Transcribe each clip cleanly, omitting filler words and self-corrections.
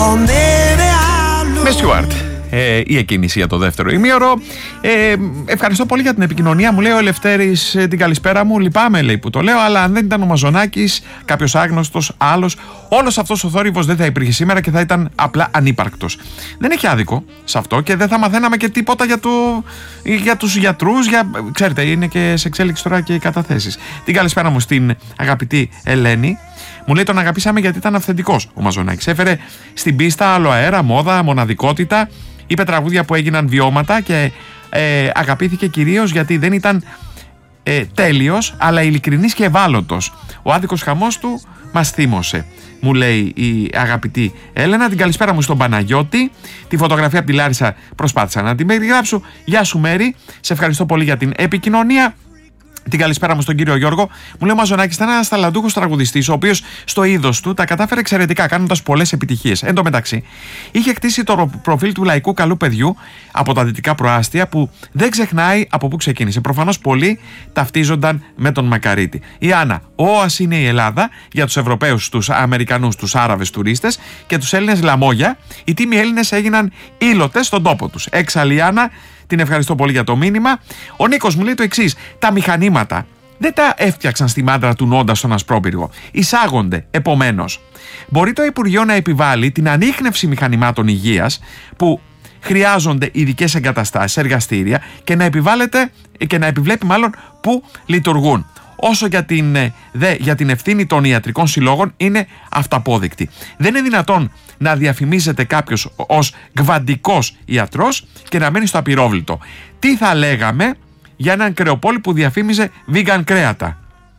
Με Στιούαρτ. Η εκκίνηση για το δεύτερο ημίωρο. Ευχαριστώ πολύ για την επικοινωνία. Μου λέει ο Ελευθέρης την καλησπέρα μου. Λυπάμαι, λέει, που το λέω, αλλά αν δεν ήταν ο Μαζονάκης, κάποιος άγνωστος άλλος, όλος αυτός ο θόρυβος δεν θα υπήρχε σήμερα και θα ήταν απλά ανύπαρκτος. Δεν έχει άδικο σε αυτό και δεν θα μαθαίναμε και τίποτα για τους γιατρούς. Ξέρετε, είναι και σε εξέλιξη τώρα και οι καταθέσεις. Την καλησπέρα μου στην αγαπητή Ελένη. Μου λέει τον αγαπήσαμε γιατί ήταν αυθεντικός ο Μαζονάκης. Έφερε στην πίστα άλλο αέρα, μόδα, μοναδικότητα. Είπε τραγούδια που έγιναν βιώματα και αγαπήθηκε κυρίως γιατί δεν ήταν τέλειος, αλλά ειλικρινής και ευάλωτος. Ο άδικος χαμός του μας θύμωσε, μου λέει η αγαπητή Έλενα. Την καλησπέρα μου στον Παναγιώτη. Τη φωτογραφία από τη Λάρισα προσπάθησα να την περιγράψω. Γεια σου Μέρη, σε ευχαριστώ πολύ για την επικοινωνία. Την καλησπέρα μου στον κύριο Γιώργο. Μου λέει ο Μαζονάκης ήταν ένας ταλαντούχος τραγουδιστής, ο οποίος στο είδος του τα κατάφερε εξαιρετικά, κάνοντας πολλές επιτυχίες. Εν τω μεταξύ, είχε χτίσει το προφίλ του λαϊκού καλού παιδιού από τα δυτικά προάστια, που δεν ξεχνάει από πού ξεκίνησε. Προφανώς πολλοί ταυτίζονταν με τον Μακαρίτη. Η Άννα, όας είναι η Ελλάδα για τους Ευρωπαίους, τους Αμερικανούς, τους Άραβες τουρίστες και τους Έλληνες λαμόγια. Οι τίμοι Έλληνες έγιναν ήλωτες στον τόπο τους. Έξαλλη η Άννα. Την ευχαριστώ πολύ για το μήνυμα. Ο Νίκος μου λέει το εξής: τα μηχανήματα δεν τα έφτιαξαν στη μάντρα του Νόντα στον Ασπρόπυργο. Εισάγονται. Επομένως, μπορεί το Υπουργείο να επιβάλλει την ανίχνευση μηχανημάτων υγείας που χρειάζονται ειδικές εγκαταστάσεις, εργαστήρια και να επιβλέπει μάλλον που λειτουργούν. Όσο για την ευθύνη των ιατρικών συλλόγων είναι αυταπόδεικτη. Δεν είναι δυνατόν να διαφημίζεται κάποιος ως γβαντικός ιατρός και να μένει στο απειρόβλητο. Τι θα λέγαμε για έναν κρεοπόλη που διαφήμιζε vegan κρέατα?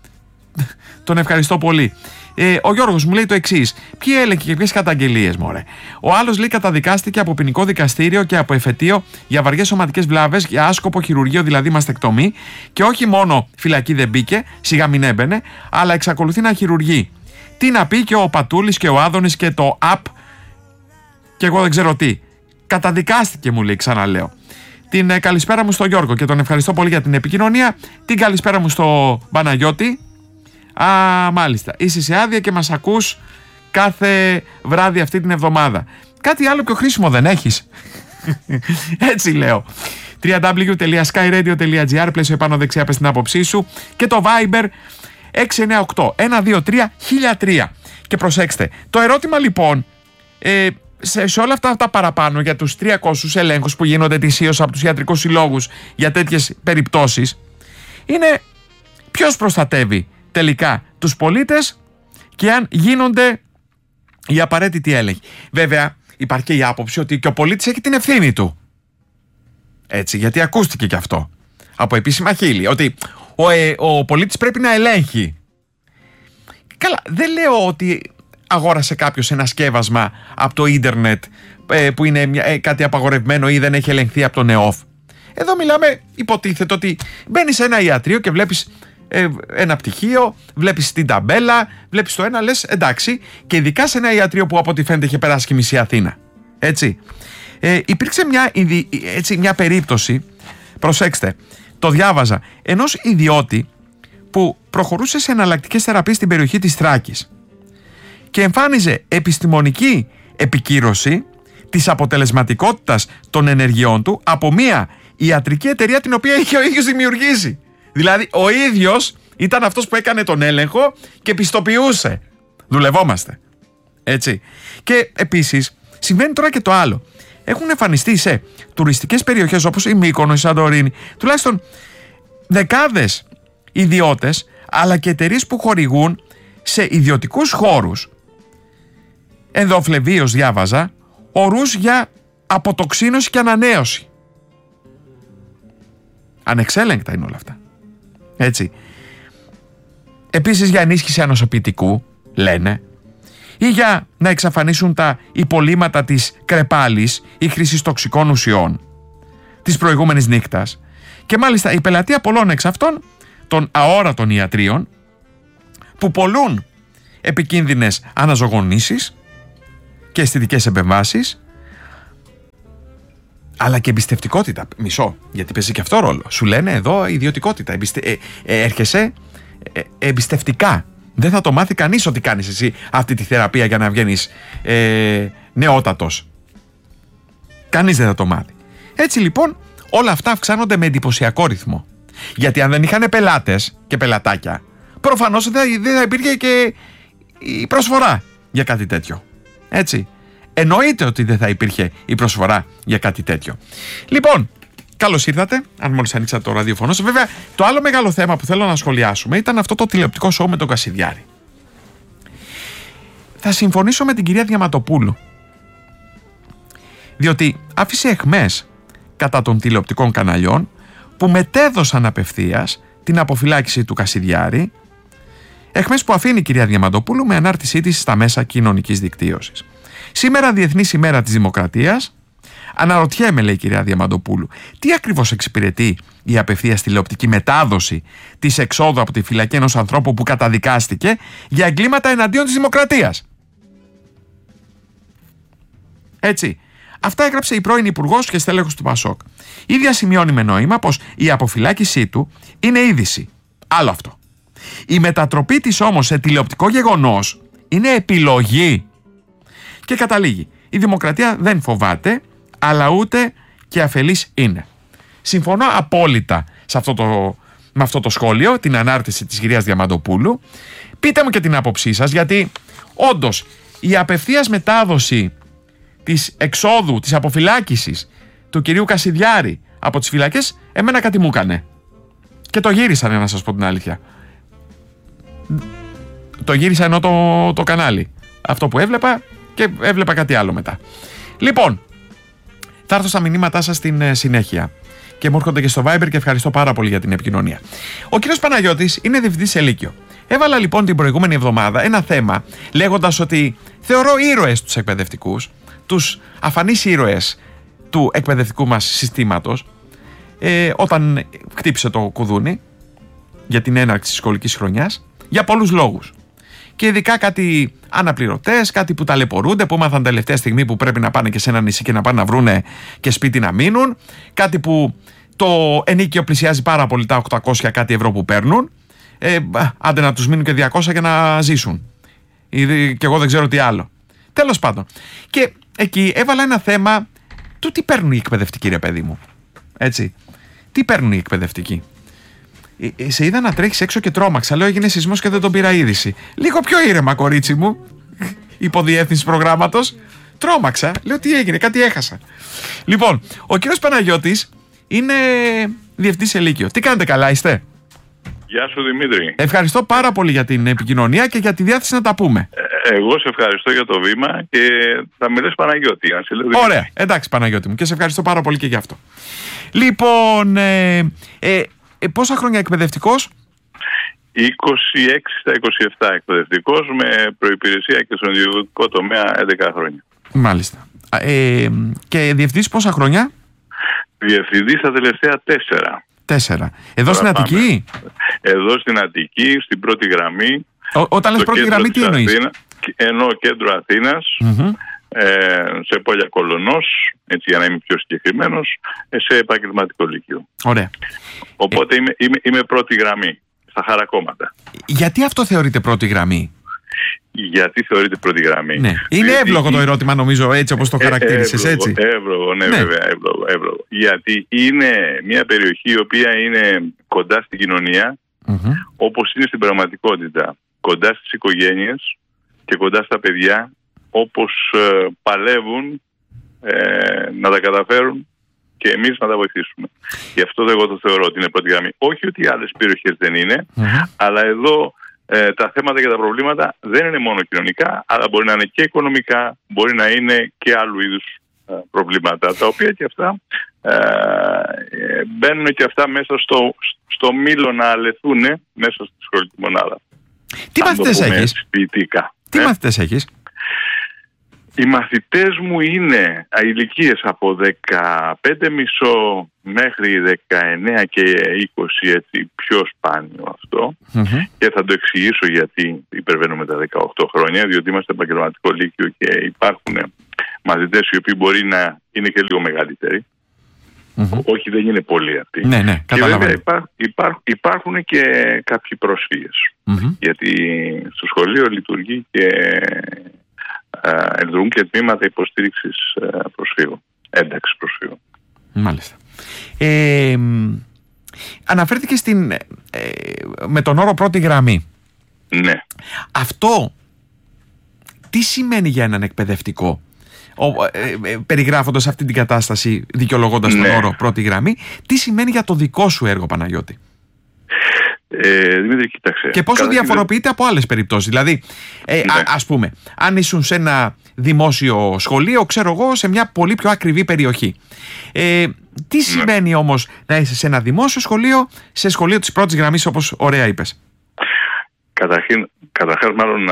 Τον ευχαριστώ πολύ. Ο Γιώργος μου λέει το εξής: ποιοι έλεγχοι και ποιες καταγγελίες, μωρέ? Ο άλλος λέει καταδικάστηκε από ποινικό δικαστήριο και από εφετείο για βαριές σωματικές βλάβες, για άσκοπο χειρουργείο, δηλαδή μαστεκτομή, και όχι μόνο φυλακή δεν μπήκε, σιγά μην έμπαινε, αλλά εξακολουθεί να χειρουργεί. Τι να πει και ο Πατούλης και ο Άδωνης και το ΑΠ και εγώ δεν ξέρω τι. Καταδικάστηκε, μου λέει, ξαναλέω. Την καλησπέρα μου στον Γιώργο και τον ευχαριστώ πολύ για την επικοινωνία. Την καλησπέρα μου στο Παναγιώτη. Μάλιστα. Είσαι σε άδεια και μας ακούς κάθε βράδυ αυτή την εβδομάδα. Κάτι άλλο πιο χρήσιμο δεν έχεις? Έτσι λέω. www.skyradio.gr, πλαίσιο επάνω δεξιά, πες την άποψή σου. Και το Viber 698-123-1003. Και προσέξτε, το ερώτημα λοιπόν σε όλα αυτά τα παραπάνω για τους 300 ελέγχους που γίνονται ετησίως από τους ιατρικούς συλλόγους για τέτοιες περιπτώσεις είναι ποιος προστατεύει τελικά τους πολίτες και αν γίνονται οι απαραίτητοι έλεγχοι. Βέβαια υπάρχει και η άποψη ότι και ο πολίτης έχει την ευθύνη του. Έτσι, γιατί ακούστηκε και αυτό από επίσημα χείλη, ότι ο πολίτης πρέπει να ελέγχει. Καλά, δεν λέω ότι αγόρασε κάποιος ένα σκεύασμα από το ίντερνετ που είναι κάτι απαγορευμένο ή δεν έχει ελεγχθεί από τον ΕΟΦ. Εδώ μιλάμε, υποτίθεται ότι μπαίνεις σε ένα ιατρείο και βλέπεις ένα πτυχίο, βλέπεις την ταμπέλα, βλέπεις το ένα, λες εντάξει, και ειδικά σε ένα ιατρείο που από ό,τι φαίνεται είχε περάσει και μισή Αθήνα. Έτσι. Υπήρξε μια περίπτωση, προσέξτε, το διάβαζα, ενός ιδιώτη που προχωρούσε σε εναλλακτικές θεραπείες στην περιοχή της Θράκης και εμφάνιζε επιστημονική επικύρωση της αποτελεσματικότητας των ενεργειών του από μια ιατρική εταιρεία την οποία είχε ο ίδιος δημιουργήσει. Δηλαδή ο ίδιος ήταν αυτός που έκανε τον έλεγχο και πιστοποιούσε. Δουλευόμαστε. Έτσι. Και επίσης συμβαίνει τώρα και το άλλο. Έχουν εμφανιστεί σε τουριστικές περιοχές όπως η Μύκονο, η Σαντορίνη, τουλάχιστον δεκάδες ιδιώτες, αλλά και εταιρείες που χορηγούν σε ιδιωτικούς χώρους, ενδοφλεβίως διάβαζα, ορούς για αποτοξίνωση και ανανέωση. Ανεξέλεγκτα είναι όλα αυτά. Έτσι. Επίσης για ενίσχυση ανοσοποιητικού, λένε, ή για να εξαφανίσουν τα υπολείμματα της κρεπάλης ή χρήσης τοξικών ουσιών της προηγούμενης νύχτας. Και μάλιστα η πελατεία πολλών εξ αυτών των αόρατων ιατρίων που πολλούν επικίνδυνες αναζωογονήσεις και αισθητικές επεμβάσεις, αλλά και εμπιστευτικότητα. Μισό, γιατί παίζει και αυτό ρόλο. Σου λένε εδώ ιδιωτικότητα. Έρχεσαι εμπιστευτικά Δεν θα το μάθει κανείς ότι κάνεις εσύ αυτή τη θεραπεία για να βγαίνεις νεότατος. Κανείς δεν θα το μάθει. Έτσι λοιπόν όλα αυτά αυξάνονται με εντυπωσιακό ρυθμό. Γιατί αν δεν είχαν πελάτες και πελατάκια, προφανώς δεν θα υπήρχε και η προσφορά για κάτι τέτοιο. Έτσι. Εννοείται ότι δεν θα υπήρχε η προσφορά για κάτι τέτοιο. Λοιπόν, καλώς ήρθατε, αν μόλις ανοίξατε το ραδιοφωνό σας. Βέβαια, το άλλο μεγάλο θέμα που θέλω να σχολιάσουμε ήταν αυτό το τηλεοπτικό σοου με τον Κασιδιάρη. Θα συμφωνήσω με την κυρία Διαματοπούλου. Διότι άφησε αιχμές κατά των τηλεοπτικών καναλιών που μετέδωσαν απευθείας την αποφυλάκηση του Κασιδιάρη. Αιχμές που αφήνει η κυρία Διαματοπούλου με ανάρτησή της στα μέσα κοινωνικής δικτύωσης. Σήμερα, Διεθνής ημέρα της Δημοκρατίας. Αναρωτιέμαι, λέει η κυρία Διαμαντοπούλου, τι ακριβώς εξυπηρετεί η απευθείας τηλεοπτική μετάδοση της εξόδου από τη φυλακή ενός ανθρώπου που καταδικάστηκε για εγκλήματα εναντίον της δημοκρατίας. Έτσι. Αυτά έγραψε η πρώην Υπουργός και στέλεχος του Πασόκ. Η ίδια σημειώνει με νόημα πως η αποφυλάκησή του είναι είδηση. Άλλο αυτό. Η μετατροπή της όμως σε τηλεοπτικό γεγονός είναι επιλογή. Και καταλήγει. Η δημοκρατία δεν φοβάται, αλλά ούτε και αφελής είναι. Συμφωνώ απόλυτα με αυτό το σχόλιο, την ανάρτηση της κυρίας Διαμαντοπούλου. Πείτε μου και την άποψή σας, γιατί όντως η απευθείας μετάδοση της εξόδου, της αποφυλάκησης του κυρίου Κασιδιάρη από τις φυλακές, εμένα κάτι μου έκανε. Και το γύρισαν, να σας πω την αλήθεια. Το γύρισα ενώ το κανάλι. Αυτό που έβλεπα, και έβλεπα κάτι άλλο μετά. Λοιπόν, θα έρθω στα μηνύματά σας στην συνέχεια. Και μου έρχονται και στο Viber και ευχαριστώ πάρα πολύ για την επικοινωνία. Ο κύριος Παναγιώτης είναι διευθυντής σε Λύκειο. Έβαλα λοιπόν την προηγούμενη εβδομάδα ένα θέμα λέγοντας ότι θεωρώ ήρωες τους εκπαιδευτικούς, τους αφανείς ήρωες του εκπαιδευτικού μας συστήματος, όταν χτύπησε το κουδούνι για την έναρξη της σχολικής χρονιάς, για πολλούς λόγους. Και ειδικά κάτι αναπληρωτές, κάτι που ταλαιπωρούνται, που έμαθαν τελευταία στιγμή που πρέπει να πάνε και σε ένα νησί και να πάνε να βρούνε και σπίτι να μείνουν. Κάτι που το ενίκιο πλησιάζει πάρα πολύ τα 800 κάτι ευρώ που παίρνουν. Άντε να τους μείνουν και 200 για να ζήσουν. Και εγώ δεν ξέρω τι άλλο. Τέλος πάντων. Και εκεί έβαλα ένα θέμα του τι παίρνουν οι εκπαιδευτικοί, ρε παιδί μου. Έτσι. Τι παίρνουν οι εκπαιδευτικοί. Σε είδα να τρέχεις έξω και τρόμαξα. Λέω έγινε σεισμός και δεν τον πήρα είδηση. Λίγο πιο ήρεμα, κορίτσι μου. Υποδιεύθυνση προγράμματος. Τρόμαξα. Λέω τι έγινε, κάτι έχασα. Λοιπόν, ο κύριος Παναγιώτης είναι διευθυντής σε Λύκειο. Τι κάνετε, καλά είστε? Γεια σου, Δημήτρη. Ευχαριστώ πάρα πολύ για την επικοινωνία και για τη διάθεση να τα πούμε. Εγώ σε ευχαριστώ για το βήμα και θα με λες Παναγιώτη. Αν σε λέω Δημήτρη. Ωραία, εντάξει Παναγιώτη μου, και σε ευχαριστώ πάρα πολύ και γι' αυτό. Λοιπόν, πόσα χρόνια εκπαιδευτικός? 26 στα 27 εκπαιδευτικός, με προϋπηρεσία και στον ιδιωτικό τομέα 11 χρόνια. Μάλιστα. Και διευθυντής πόσα χρόνια? Διευθυντής τα τελευταία 4. Εδώ στην Αττική? Εδώ στην Αττική, στην πρώτη γραμμή. Όταν λες πρώτη γραμμή, τι εννοείς? Ενώ κέντρο Αθήνας, σε Πόλια Κολωνός, έτσι για να είμαι πιο συγκεκριμένος, σε επαγγελματικό λύκειο. Ωραία. Οπότε είμαι πρώτη γραμμή, στα χαρακόμματα. Γιατί αυτό θεωρείται πρώτη γραμμή? Γιατί θεωρείται πρώτη γραμμή? Ναι. Είναι εύλογο το ερώτημα, νομίζω, έτσι όπως το χαρακτήρισες, έτσι. Εύλογο, ναι, βέβαια, εύλογο. Γιατί είναι μια περιοχή η οποία είναι κοντά στην κοινωνία, όπως είναι στην πραγματικότητα. Κοντά στις οικογένειες και κοντά στα παιδιά, όπως παλεύουν να τα καταφέρουν και εμείς να τα βοηθήσουμε. Γι' αυτό εγώ το θεωρώ ότι είναι πρώτη γραμμή. Όχι ότι άλλες περιοχές δεν είναι, αλλά εδώ τα θέματα και τα προβλήματα δεν είναι μόνο κοινωνικά, αλλά μπορεί να είναι και οικονομικά, μπορεί να είναι και άλλου είδους προβλήματα, τα οποία και αυτά μπαίνουν και αυτά μέσα στο μήλο να αλεθούν μέσα στη σχολική μονάδα. Τι μαθητές έχεις? Τι μαθητές έχεις? Οι μαθητές μου είναι ηλικίες από 15,5 μέχρι 19 και 20, έτσι πιο σπάνιο αυτό. Και θα το εξηγήσω γιατί υπερβαίνουμε τα 18 χρόνια, διότι είμαστε επαγγελματικό λύκειο και υπάρχουν μαθητές οι οποίοι μπορεί να είναι και λίγο μεγαλύτεροι. Όχι, δεν είναι πολλοί αυτοί. Ναι, και βέβαια υπάρχουν και κάποιοι πρόσφυγες. Γιατί στο σχολείο λειτουργεί και λειτουργούν και τμήματα υποστήριξης προσφύγων, ένταξης προσφύγων. Μάλιστα. Αναφέρθηκε με τον όρο πρώτη γραμμή. Ναι. Αυτό τι σημαίνει για έναν εκπαιδευτικό, περιγράφοντας αυτή την κατάσταση, δικαιολογώντας τον όρο πρώτη γραμμή, τι σημαίνει για το δικό σου έργο, Παναγιώτη? Δημήτρη, κοίταξε. Και πόσο διαφοροποιείται από άλλες περιπτώσεις? Δηλαδή, ας πούμε, αν ήσουν σε ένα δημόσιο σχολείο, ξέρω εγώ, σε μια πολύ πιο ακριβή περιοχή. Τι σημαίνει όμως να είσαι σε ένα δημόσιο σχολείο, σε σχολείο της πρώτης γραμμής, όπως ωραία είπες? Καταρχάς, μάλλον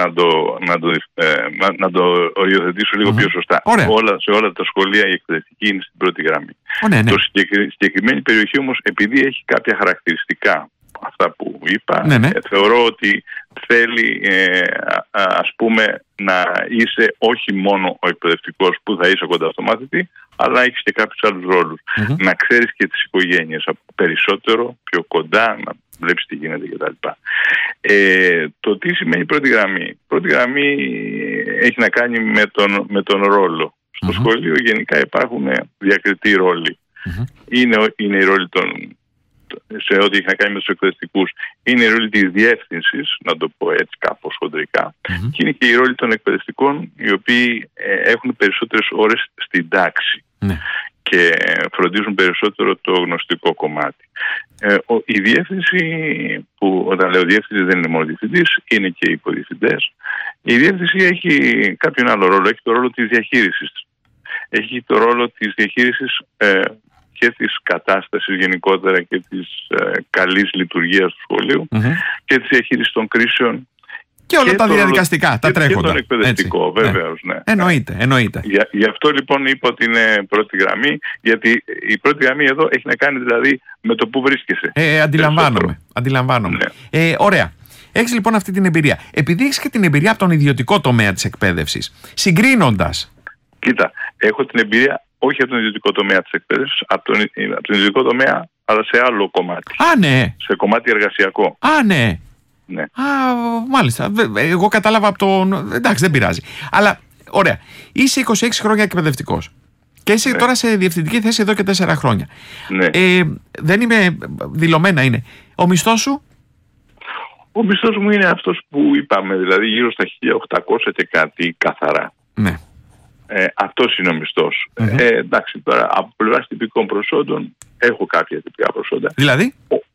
να το οριοθετήσω λίγο πιο σωστά. Σε όλα τα σχολεία η εκπαιδευτική είναι στην πρώτη γραμμή. Ναι. Συγκεκριμένη περιοχή όμως, επειδή έχει κάποια χαρακτηριστικά, αυτά που είπα, θεωρώ ότι θέλει ας πούμε να είσαι όχι μόνο ο εκπαιδευτικός που θα είσαι κοντά στο μάθητη, αλλά έχεις και κάποιους άλλους ρόλους. Να ξέρεις και τις οικογένειες περισσότερο, πιο κοντά, να βλέπεις τι γίνεται κτλ. Το τι σημαίνει πρώτη γραμμή? Πρώτη γραμμή έχει να κάνει με τον ρόλο. Στο σχολείο γενικά υπάρχουν διακριτοί ρόλοι. Είναι οι ρόλοι σε ό,τι έχει να κάνει με τους εκπαιδευτικούς, είναι η ρόλη της διεύθυνσης, να το πω έτσι κάπως χοντρικά, και είναι και η ρόλη των εκπαιδευτικών, οι οποίοι έχουν περισσότερες ώρες στην τάξη και φροντίζουν περισσότερο το γνωστικό κομμάτι. Η διεύθυνση, που όταν λέω διεύθυνση δεν είναι μόνο διευθυντής, είναι και οι υποδιευθυντές. Η διεύθυνση έχει κάποιον άλλο ρόλο, έχει το ρόλο της διαχείρισης. Έχει το ρόλο της διαχείρισης και της κατάστασης γενικότερα και της καλής λειτουργίας του σχολείου και της διαχείρισης των κρίσεων. Και όλα τα διαδικαστικά, τα τρέχοντα. Και τον εκπαιδευτικό, βεβαίως, ναι. Εννοείται. Γι' αυτό λοιπόν είπα ότι είναι πρώτη γραμμή, γιατί η πρώτη γραμμή εδώ έχει να κάνει δηλαδή με το που βρίσκεσαι. Αντιλαμβάνομαι. Ναι. Ωραία. Έχεις λοιπόν αυτή την εμπειρία. Επειδή έχεις και την εμπειρία από τον ιδιωτικό τομέα της εκπαίδευσης, συγκρίνοντας. Κοίτα, έχω την εμπειρία όχι από τον ιδιωτικό τομέα της εκπαίδευσης, από τον ιδιωτικό τομέα, αλλά σε άλλο κομμάτι. Ναι. Σε κομμάτι εργασιακό. Ναι. Μάλιστα. Εγώ κατάλαβα από τον. Εντάξει, δεν πειράζει. Αλλά, ωραία. Είσαι 26 χρόνια εκπαιδευτικός. Και είσαι τώρα σε διευθυντική θέση εδώ και 4 χρόνια. Ναι. Δεν είμαι. Δηλωμένα είναι. Ο μισθός σου? Ο μισθός μου είναι αυτός που είπαμε, δηλαδή γύρω στα 1.800 και κάτι καθαρά. Ναι. Αυτός είναι ο μισθός. Εντάξει, τώρα από πλευράς τυπικών προσόντων έχω κάποια τυπικά προσόντα. Δηλαδή?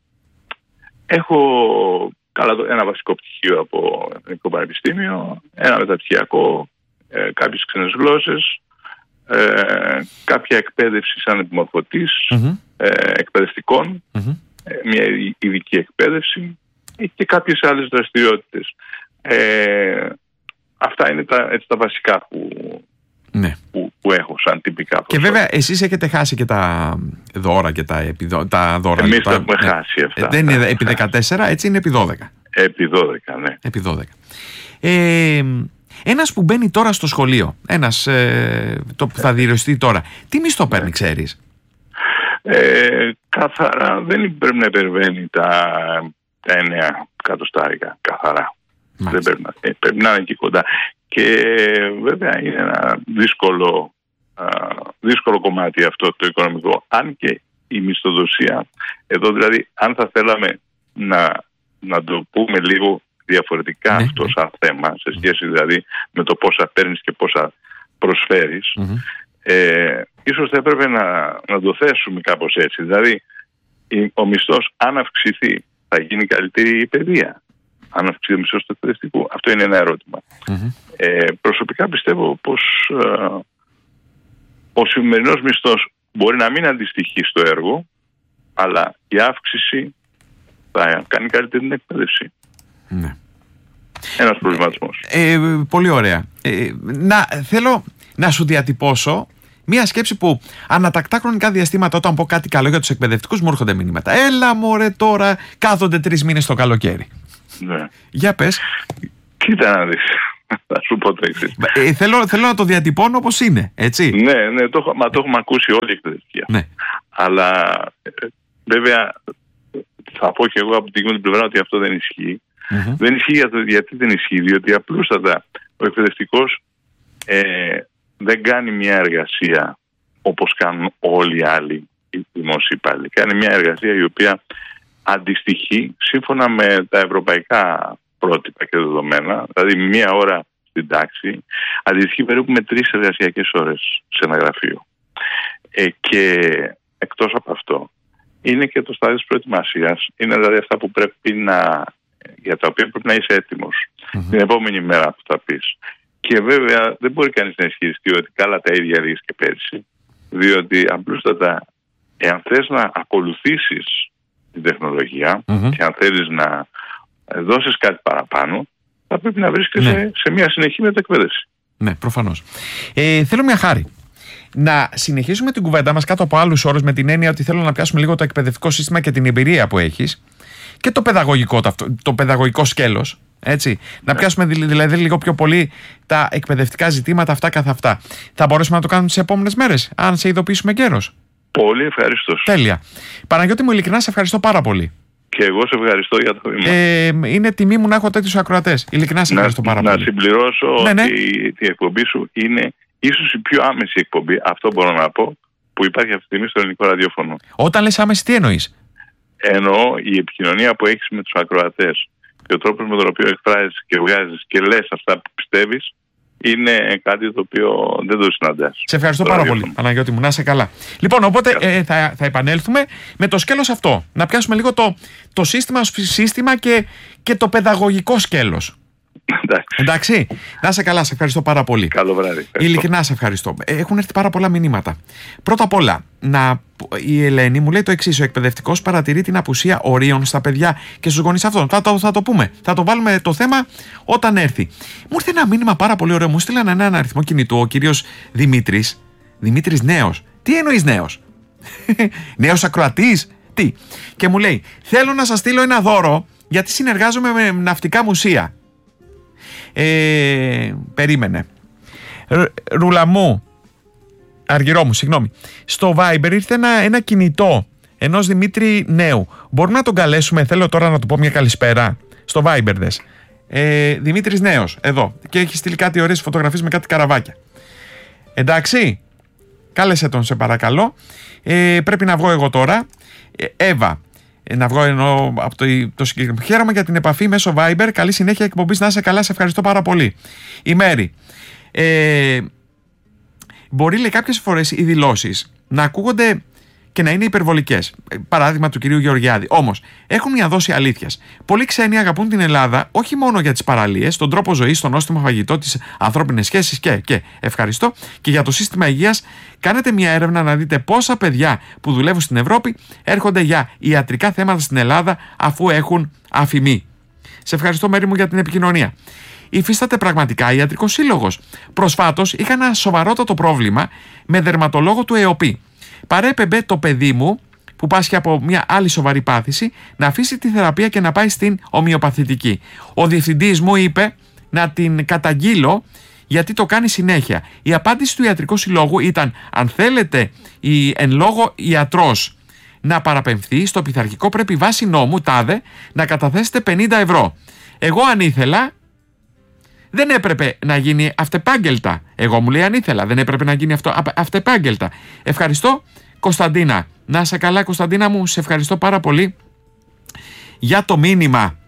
Έχω ένα βασικό πτυχίο από Εθνικό Πανεπιστήμιο, ένα μεταπτυχιακό, κάποιες ξένες γλώσσες, κάποια εκπαίδευση σαν επιμορφωτής, εκπαιδευτικών, μια ειδική εκπαίδευση και κάποιες άλλες δραστηριότητες. Αυτά είναι τα βασικά που έχω σαν τυπικά προσόντα. Και βέβαια εσείς έχετε χάσει και τα δώρα και τα δώρα. Εμείς τα έχουμε χάσει αυτά. Δεν είναι επί 14, έτσι είναι επί 12. Επί 12, ναι. Επί 12. Ένας που μπαίνει τώρα στο σχολείο, ένας που θα διοριστεί τώρα, τι μισθό παίρνει, ξέρεις? Καθαρά δεν πρέπει να υπερβαίνει τα 9 εκατοστάρικα. Καθαρά. Δεν πρέπει να είναι εκεί κοντά. Και βέβαια είναι ένα δύσκολο κομμάτι αυτό το οικονομικό. Αν και η μισθοδοσία, εδώ δηλαδή αν θα θέλαμε να το πούμε λίγο διαφορετικά αυτό σαν θέμα, σε σχέση δηλαδή με το πόσα παίρνεις και πόσα προσφέρεις, ίσως θα έπρεπε να το θέσουμε κάπως έτσι. Δηλαδή ο μισθός αν αυξηθεί θα γίνει καλύτερη η παιδεία? Αν αυξηθεί ο μισθός του εκπαιδευτικού? Αυτό είναι ένα ερώτημα. Προσωπικά πιστεύω πως ο σημερινός μισθός μπορεί να μην αντιστοιχεί στο έργο, αλλά η αύξηση θα κάνει καλύτερη την εκπαίδευση. Ναι. Ένας προβληματισμός. Πολύ ωραία. Θέλω να σου διατυπώσω μία σκέψη που ανατακτά χρονικά διαστήματα, όταν πω κάτι καλό για τους εκπαιδευτικούς, μου έρχονται μηνύματα. Έλα μωρέ, τώρα κάθονται 3 μήνες το καλοκαίρι. Ναι. Για πες. Κοίτα να δεις. Θα σου πω το εξής. Θέλω να το διατυπώνω όπως είναι, έτσι. Ναι, το έχουμε ακούσει όλοι οι εκπαιδευτικοί. Ναι. Αλλά βέβαια θα πω και εγώ από την κοινή πλευρά ότι αυτό δεν ισχύει. Δεν ισχύει γιατί δεν ισχύει, διότι απλούστατα ο εκπαιδευτικός δεν κάνει μια εργασία όπως κάνουν όλοι οι άλλοι οι δημόσιοι υπάλληλοι. Κάνει μια εργασία η οποία αντιστοιχεί σύμφωνα με τα ευρωπαϊκά πρότυπα και δεδομένα, δηλαδή μία ώρα στην τάξη αντιστοιχεί περίπου με 3 εργασιακές ώρες σε ένα γραφείο. Και εκτός από αυτό είναι και το στάδιο της προετοιμασίας, είναι δηλαδή αυτά που πρέπει για τα οποία πρέπει να είσαι έτοιμος την επόμενη μέρα που θα πεις. Και βέβαια δεν μπορεί κανείς να ισχυριστεί ότι καλά τα ίδια λύσεις και πέρσι, διότι απλούστατα εάν θες να ακολουθήσεις την τεχνολογία και αν θέλεις να δώσεις κάτι παραπάνω, θα πρέπει να βρίσκεσαι σε μια συνεχή μετακπαίδευση. Ναι, προφανώς. Θέλω μια χάρη. Να συνεχίσουμε την κουβέντα μας κάτω από άλλους όρους, με την έννοια ότι θέλω να πιάσουμε λίγο το εκπαιδευτικό σύστημα και την εμπειρία που έχεις και το παιδαγωγικό σκέλος. Έτσι. Να πιάσουμε δηλαδή λίγο πιο πολύ τα εκπαιδευτικά ζητήματα αυτά καθ' αυτά. Θα μπορέσουμε να το κάνουμε τις επόμενες μέρες, αν σε ειδοποιήσουμε καιρός? Πολύ ευχαριστώ. Τέλεια. Παναγιώτη μου, ειλικρινά σε ευχαριστώ πάρα πολύ. Και εγώ σε ευχαριστώ για το βήμα. Είναι τιμή μου να έχω τέτοιους ακροατές. Ειλικρινά σε ευχαριστώ πάρα πολύ. Να συμπληρώσω ότι η εκπομπή σου είναι ίσως η πιο άμεση εκπομπή, αυτό μπορώ να πω, που υπάρχει αυτή τη στιγμή στο ελληνικό ραδιόφωνο. Όταν λες άμεση, τι εννοείς? Εννοώ η επικοινωνία που έχεις με τους ακροατές και ο τρόπος με τον οποίο εκφράζεις και βγάζεις και λες αυτά που πιστεύεις είναι κάτι το οποίο δεν το συναντάς. Σε ευχαριστώ πάρα πολύ, Παναγιώτη μου, να είσαι καλά. Λοιπόν, οπότε θα επανέλθουμε με το σκέλος αυτό. Να πιάσουμε λίγο το σύστημα και το παιδαγωγικό σκέλος. Εντάξει. Να είσαι καλά, σε ευχαριστώ πάρα πολύ. Καλό βράδυ. Ειλικρινά σε ευχαριστώ. Έχουν έρθει πάρα πολλά μηνύματα. Πρώτα απ' όλα, η Ελένη μου λέει το εξής: ο εκπαιδευτικός παρατηρεί την απουσία ορίων στα παιδιά και στους γονείς αυτών. Θα το πούμε. Θα το βάλουμε το θέμα όταν έρθει. Μου ήρθε ένα μήνυμα πάρα πολύ ωραίο. Μου στείλαν έναν αριθμό κινητού ο κύριος Δημήτρης. Δημήτρης νέος. Τι εννοείς νέος? Νέος ακροατής? Τι? Και μου λέει: θέλω να σας στείλω ένα δώρο γιατί συνεργάζομαι με ναυτικά μουσεία. Περίμενε. Ρουλαμού, Αργυρό μου, συγγνώμη. Στο Viber ήρθε ένα κινητό ενός Δημήτρη Νέου. Μπορούμε να τον καλέσουμε? Θέλω τώρα να του πω μια καλησπέρα. Στο Viber δες. Δημήτρης Νέος, εδώ. Και έχει στείλει κάτι ωραίες φωτογραφίες με κάτι καραβάκια. Εντάξει. Κάλεσε τον, σε παρακαλώ. Πρέπει να βγω εγώ τώρα. Εύα. Να βγω από το συγκεκριμένο. Χαίρομαι για την επαφή μέσω Viber. Καλή συνέχεια εκπομπής. Να είσαι καλά. Σε ευχαριστώ πάρα πολύ. Η Μέρη. Μπορεί, λέει, κάποιες φορές οι δηλώσεις να ακούγονται και να είναι υπερβολικές. Παράδειγμα του κυρίου Γεωργιάδη. Όμως έχουν μια δόση αλήθειας. Πολλοί ξένοι αγαπούν την Ελλάδα όχι μόνο για τις παραλίες, τον τρόπο ζωής, το νόστιμο φαγητό, τις ανθρώπινες σχέσεις και ευχαριστώ και για το σύστημα υγείας. Κάνετε μια έρευνα να δείτε πόσα παιδιά που δουλεύουν στην Ευρώπη έρχονται για ιατρικά θέματα στην Ελλάδα αφού έχουν αφημί. Σε ευχαριστώ, Μέρη μου, για την επικοινωνία. Υφίσταται πραγματικά ιατρικός σύλλογος. Προσφάτως είχα ένα σοβαρότατο πρόβλημα με δερματολόγο του ΕΟΠΗ. Παρέπεμπε το παιδί μου, που πάσχει από μια άλλη σοβαρή πάθηση, να αφήσει τη θεραπεία και να πάει στην ομοιοπαθητική. Ο διευθυντής μου είπε να την καταγγείλω γιατί το κάνει συνέχεια. Η απάντηση του ιατρικού συλλόγου ήταν: αν θέλετε εν λόγω ιατρός να παραπεμφθεί στο πειθαρχικό, πρέπει βάσει νόμου τάδε να καταθέσετε 50 ευρώ. Εγώ αν ήθελα δεν έπρεπε να γίνει αυτεπάγγελτα. Εγώ μου λέει αν ήθελα, δεν έπρεπε να γίνει αυτό αυτεπάγγελτα. Ευχαριστώ, Κωνσταντίνα. Να είσαι καλά, Κωνσταντίνα μου, σε ευχαριστώ πάρα πολύ για το μήνυμα.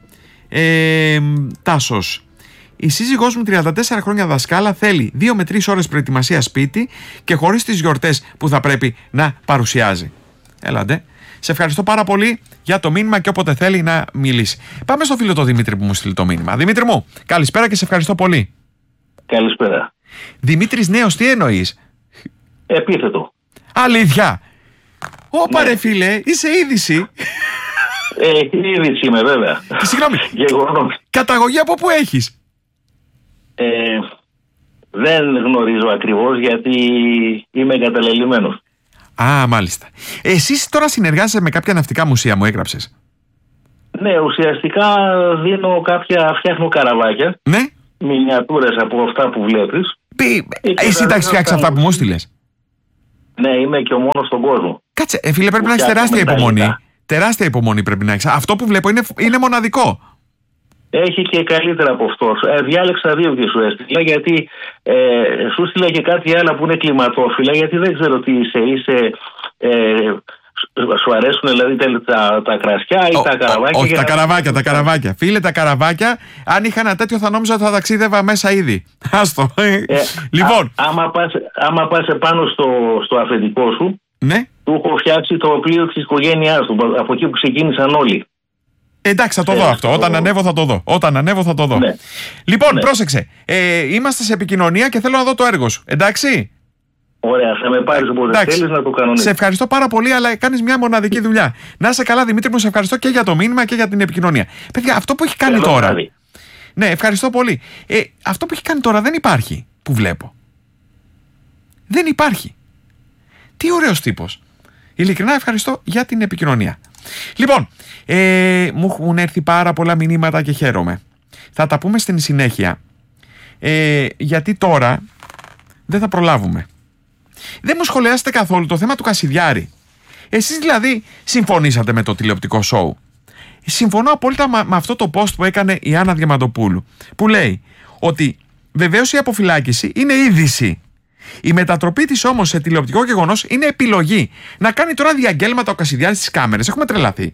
Τάσος. Η σύζυγός μου 34 χρόνια δασκάλα θέλει 2 με 3 ώρες προετοιμασία σπίτι και χωρίς τις γιορτές που θα πρέπει να παρουσιάζει. Έλατε. Σε ευχαριστώ πάρα πολύ για το μήνυμα και όποτε θέλει να μιλήσει. Πάμε στο φίλο το Δημήτρη που μου στείλει το μήνυμα. Δημήτρη μου, καλησπέρα και σε ευχαριστώ πολύ. Καλησπέρα. Δημήτρης Νέος, τι εννοείς? Επίθετο. Αλήθεια? Όπα ρε φίλε, είσαι είδηση. Είδηση είμαι βέβαια. Συγγνώμη, καταγωγή από πού έχεις? Δεν γνωρίζω ακριβώς γιατί είμαι εγκαταλελειμμένος. Α, μάλιστα. Εσύ τώρα συνεργάζεσαι με κάποια ναυτικά μουσεία, μου έγραψες? Ναι, ουσιαστικά φτιάχνω καραβάκια. Ναι. Μινιατούρες από αυτά που βλέπεις. Εσύ τα έχεις φτιάξει αυτά που μου έστειλες? Ναι, είμαι και ο μόνος στον κόσμο. Κάτσε, φίλε, πρέπει να έχεις τεράστια υπομονή. Τεράστια υπομονή πρέπει να έχεις. Αυτό που βλέπω είναι μοναδικό. Έχει και καλύτερα από αυτό. Διάλεξα δύο και σου έστειλα, γιατί σου στείλα και κάτι άλλο που είναι κλιματόφυλλα, γιατί δεν ξέρω τι είσαι. Σου αρέσουν δηλαδή τα κρασιά ή τα καραβάκια? Όχι, τα καραβάκια. Φίλε, τα καραβάκια, αν είχα ένα τέτοιο θα νόμιζα ότι θα ταξίδευα μέσα ήδη. Άστο. Λοιπόν. Άμα πας επάνω στο αφεντικό σου, ναι, του έχω φτιάξει το πλοίο της οικογένειάς του, από εκεί που ξεκίνησαν όλοι. Εντάξει, θα το δω αυτό. Όταν ανέβω θα το δω. Ναι. Λοιπόν, ναι. Πρόσεξε. Είμαστε σε επικοινωνία και θέλω να δω το έργο σου. Εντάξει. Ωραία, θα με πάρεις όποτε θέλεις να το κανονίσεις. Σε ευχαριστώ πάρα πολύ, αλλά κάνεις μια μοναδική δουλειά. Να είσαι καλά, Δημήτρη μου, σε ευχαριστώ και για το μήνυμα και για την επικοινωνία. Παιδιά, αυτό που έχει κάνει τώρα. Ναι, ευχαριστώ πολύ. Αυτό που έχει κάνει τώρα δεν υπάρχει που βλέπω. Δεν υπάρχει. Τι ωραίος τύπος. Ειλικρινά ευχαριστώ για την επικοινωνία. Λοιπόν, μου έχουν έρθει πάρα πολλά μηνύματα και χαίρομαι. Θα τα πούμε στην συνέχεια. Γιατί τώρα δεν θα προλάβουμε. Δεν μου σχολιάσετε καθόλου το θέμα του Κασιδιάρη. Εσείς δηλαδή συμφωνήσατε με το τηλεοπτικό σοου. Συμφωνώ απόλυτα με αυτό το post που έκανε η Άννα Διαμαντοπούλου, που λέει ότι βεβαίως η αποφυλάκηση είναι είδηση. Η μετατροπή της όμως σε τηλεοπτικό γεγονός είναι επιλογή. Να κάνει τώρα διαγγέλματα ο Κασιδιάρης στις κάμερες. Έχουμε τρελαθεί.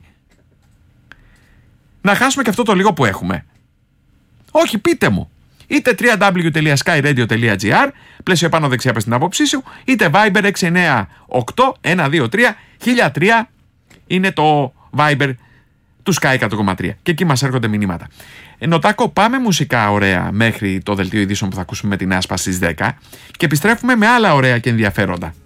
Να χάσουμε και αυτό το λίγο που έχουμε. Όχι, πείτε μου. Είτε www.skyradio.gr, πλαίσιο επάνω δεξιά πες την άποψή σου, είτε Viber 698-123-1003 είναι το Viber του Sky 100,3 και εκεί μας έρχονται μηνύματα. Νοτάκο, πάμε μουσικά ωραία μέχρι το δελτίο ειδήσεων που θα ακούσουμε με την Άσπα στις 10 και επιστρέφουμε με άλλα ωραία και ενδιαφέροντα.